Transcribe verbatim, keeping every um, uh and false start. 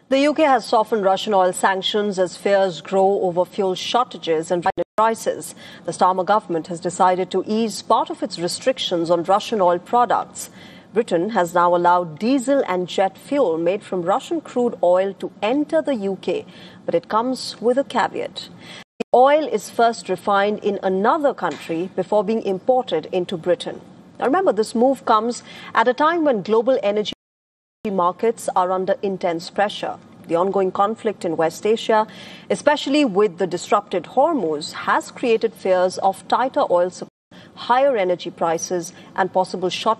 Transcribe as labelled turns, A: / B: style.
A: The U K has softened Russian oil sanctions as fears grow over fuel shortages and prices. The Starmer government has decided to ease part of its restrictions on Russian oil products. Britain has now allowed diesel and jet fuel made from Russian crude oil to enter the U K, but it comes with a caveat. The oil is first refined in another country before being imported into Britain. Now remember, this move comes at a time when global energy markets are under intense pressure. The ongoing conflict in West Asia, especially with the disrupted Hormuz, has created fears of tighter oil supply, higher energy prices, and possible shortages.